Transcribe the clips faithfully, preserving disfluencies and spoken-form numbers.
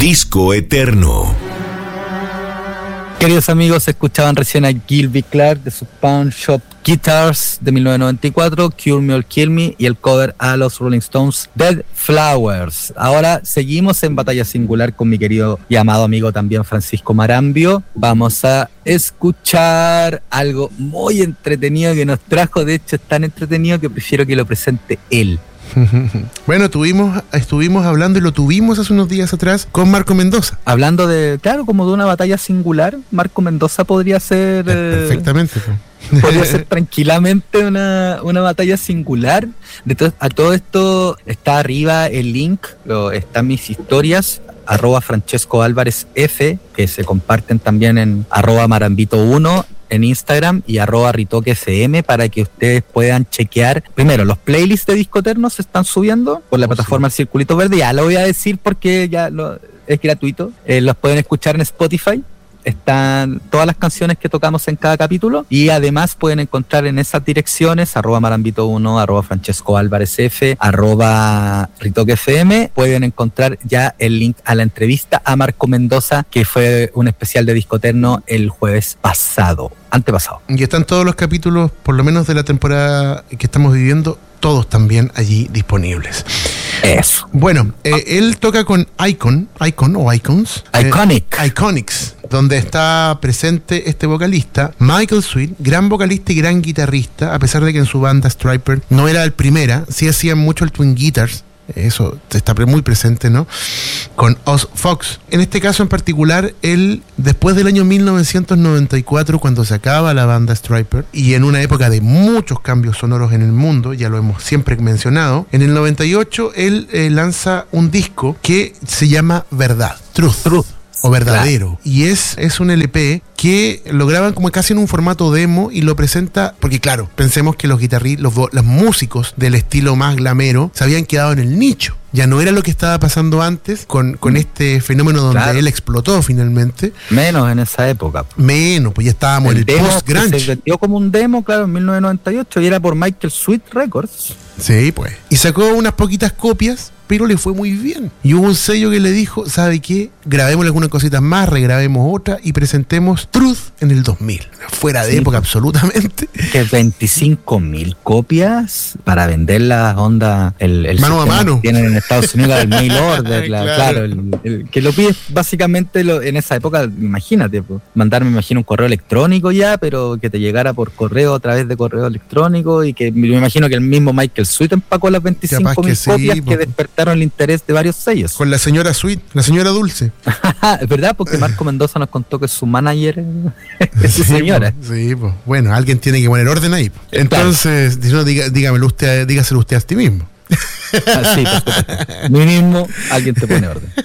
Disco Eterno. Queridos amigos, escuchaban recién a Gilby Clarke de su Pawn Shop Guitars de mil novecientos noventa y cuatro, Cure Me or Kill Me, y el cover a los Rolling Stones, Dead Flowers. Ahora seguimos en Batalla Singular con mi querido y amado amigo también Francisco Marambio. Vamos a escuchar algo muy entretenido que nos trajo. De hecho, es tan entretenido que prefiero que lo presente él. Bueno, tuvimos, estuvimos hablando y lo tuvimos hace unos días atrás con Marco Mendoza. Hablando de, claro, como de una batalla singular, Marco Mendoza podría ser... Perfectamente. Eh, podría ser tranquilamente una, una batalla singular. De to- a todo esto está arriba el link, lo, están mis historias, arroba Francesco Álvarez F, que se comparten también en arroba Marambito uno en Instagram y arroba Ritoque F M, para que ustedes puedan chequear. Primero, los playlists de Disco Eterno se están subiendo por la oh, plataforma sí. El Circulito Verde. Ya lo voy a decir porque ya lo, es gratuito. Eh, los pueden escuchar en Spotify. Están todas las canciones que tocamos en cada capítulo, y además pueden encontrar en esas direcciones arroba Marambito uno, arroba Francesco Álvarez F, arroba Ritoque F M. Pueden encontrar ya el link a la entrevista a Marco Mendoza, que fue un especial de Disco Eterno el jueves pasado, antepasado. Y están todos los capítulos, por lo menos de la temporada que estamos viviendo, todos también allí disponibles. Eso. Bueno, eh, él toca con Icon, Icon o Icons. Iconic. Eh, Iconics, donde está presente este vocalista, Michael Sweet, gran vocalista y gran guitarrista, a pesar de que en su banda Stryper no era el primera, sí hacían mucho el twin guitars. Eso está muy presente, ¿no? Con Oz Fox. En este caso en particular, él, después del año mil novecientos noventa y cuatro, cuando se acaba la banda Stryper, y en una época de muchos cambios sonoros en el mundo, ya lo hemos siempre mencionado, en el noventa y ocho él eh, lanza un disco que se llama Verdad, Truth. Truth. O Verdadero. Claro. Y es, es un L P que lo graban como casi en un formato demo y lo presenta, porque claro, pensemos que los guitarristas, los, los músicos del estilo más glamero se habían quedado en el nicho. Ya no era lo que estaba pasando antes con, con este fenómeno donde claro. él explotó finalmente. Menos en esa época. Menos, pues ya estábamos el en el post-grunge. Se vendió como un demo, claro, en mil novecientos noventa y ocho, y era por Michael Sweet Records. Sí, pues. Y sacó unas poquitas copias, pero le fue muy bien. Y hubo un sello que le dijo, ¿sabe qué? Grabemos algunas cositas más, regrabemos otra y presentemos Truth en el dos mil. Fuera de sí, época, absolutamente. Que veinticinco mil copias para vender la onda, el, el mano a mano. Que tienen en Estados Unidos, el mail order, la, claro, claro el, el, que lo pides básicamente lo, en esa época, imagínate, pues, mandar, me imagino, un correo electrónico ya, pero que te llegara por correo a través de correo electrónico, y que me imagino que el mismo Michael Sweet empacó las veinticinco mil sí, copias pues, que despertaron el interés de varios sellos. Con la señora Sweet, la señora Dulce. Es verdad, porque Marco Mendoza nos contó que su manager es su sí, señora. Pues, sí, pues bueno, alguien tiene que poner orden ahí. Entonces, claro. no, diga, dígamelo usted, dígaselo usted a ti mismo. Ah, sí, pues, mí mismo, alguien te pone orden.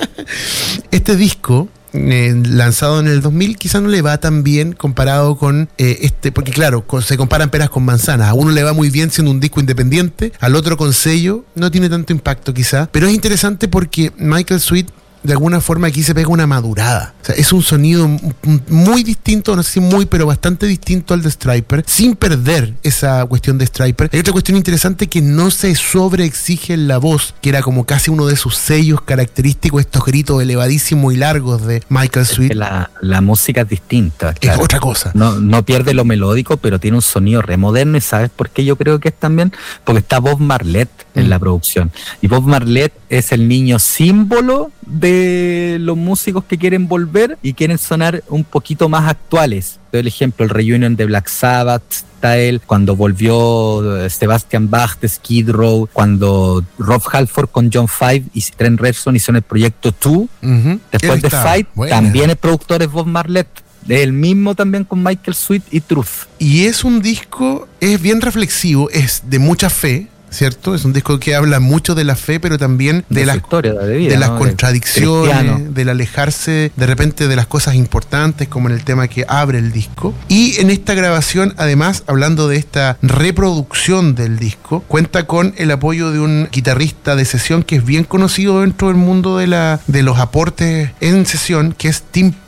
Este disco, eh, lanzado en el dos mil, quizá no le va tan bien comparado con eh, este, porque claro, con, se comparan peras con manzanas. A uno le va muy bien siendo un disco independiente, al otro con sello, no tiene tanto impacto quizá, pero es interesante porque Michael Sweet de alguna forma aquí se pega una madurada. O sea, es un sonido muy distinto, no sé si muy, pero bastante distinto al de Stryper, sin perder esa cuestión de Stryper. Hay otra cuestión interesante, que no se sobreexige en la voz, que era como casi uno de sus sellos característicos, estos gritos elevadísimos y largos de Michael Sweet. La, la música es distinta. Claro. Es otra cosa. No, no pierde lo melódico, pero tiene un sonido re moderno. ¿Y sabes por qué yo creo que es también? Porque está Bob Marlette en mm. la producción. Y Bob Marlette es el niño símbolo de los músicos que quieren volver y quieren sonar un poquito más actuales. El ejemplo, el reunion de Black Sabbath, está él, cuando volvió Sebastian Bach de Skid Row, cuando Rob Halford con John Five y Trent Reznor hicieron el proyecto Two, uh-huh. después de Five, buena. También el productor es Bob Marlette. El mismo también con Michael Sweet y Truth. Y es un disco, es bien reflexivo, es de mucha fe, ¿cierto? Es un disco que habla mucho de la fe, pero también de, de las historia, de, vida, de las ¿no? contradicciones, del alejarse de repente de las cosas importantes, como en el tema que abre el disco. Y en esta grabación, además, hablando de esta reproducción del disco, cuenta con el apoyo de un guitarrista de sesión que es bien conocido dentro del mundo de, la, de los aportes en sesión, que es Tim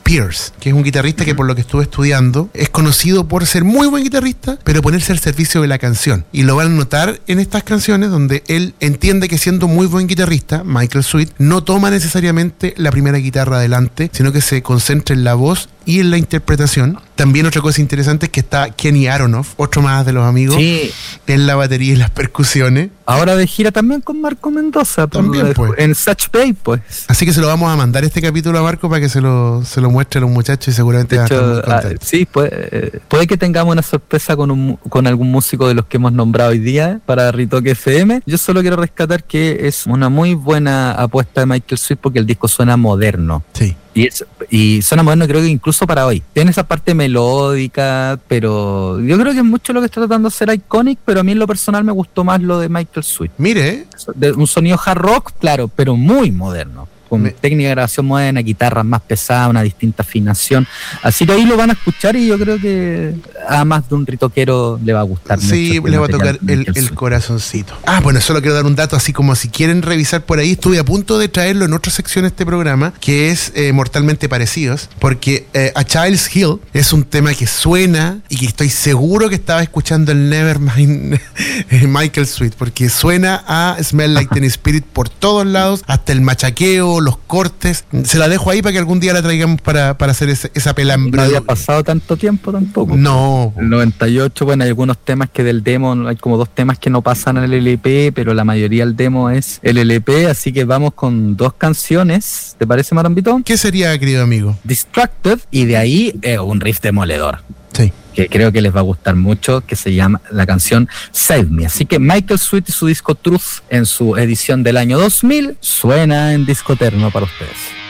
Pierce, que es un guitarrista que, por lo que estuve estudiando, es conocido por ser muy buen guitarrista, pero ponerse al servicio de la canción. Y lo van a notar en estas canciones donde él entiende que siendo muy buen guitarrista, Michael Sweet no toma necesariamente la primera guitarra adelante, sino que se concentra en la voz y en la interpretación. También otra cosa interesante es que está Kenny Aronoff, otro más de los amigos, sí, en la batería y las percusiones. Ahora de gira también con Marco Mendoza, también, por, pues. en Such Bay, pues. Así que se lo vamos a mandar este capítulo a Marco para que se lo, se lo muestre a los muchachos y seguramente de va hecho, a estar muy contento. Ah, sí, puede, puede que tengamos una sorpresa con, un, con algún músico de los que hemos nombrado hoy día para Ritoque F M. Yo solo quiero rescatar que es una muy buena apuesta de Michael Sweet porque el disco suena moderno. Sí. Y, es, y suena moderno, creo que incluso para hoy. Tiene esa parte melódica, pero yo creo que es mucho lo que está tratando de ser Iconic, pero a mí en lo personal me gustó más lo de Michael Sweet. Mire, de un sonido hard rock, claro, pero muy moderno. Con me... técnica de grabación moderna, guitarras más pesadas, una distinta afinación. Así que ahí lo van a escuchar y yo creo que a más de un ritoquero le va a gustar. Sí, mucho le va a tocar el, el corazoncito. Ah, bueno, solo quiero dar un dato así como si quieren revisar por ahí. Estuve a punto de traerlo en otra sección de este programa, que es eh, Mortalmente Parecidos, porque eh, A Child's Hill es un tema que suena y que estoy seguro que estaba escuchando el Nevermind Michael Sweet, porque suena a Smell Like Teen Spirit por todos lados, hasta el machaqueo, los cortes. Se la dejo ahí para que algún día la traigamos para, para hacer ese, esa pelambre. No había pasado tanto tiempo tampoco. No. El noventa y ocho, bueno, hay algunos temas que del demo, hay como dos temas que no pasan en el L P, pero la mayoría del demo es el L P, así que vamos con dos canciones. ¿Te parece, Marambito? ¿Qué sería, querido amigo? Distracted, y de ahí eh, un riff demoledor. Sí. Que creo que les va a gustar mucho, que se llama la canción Save Me. Así que Michael Sweet y su disco Truth en su edición del año dos mil suena en Disco Eterno para ustedes.